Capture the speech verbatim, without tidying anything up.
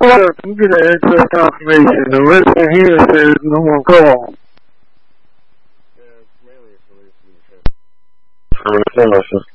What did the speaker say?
Look, I'm going to answer that confirmation. The listener here says no more call. Yeah, it's mainly a solution. For reception.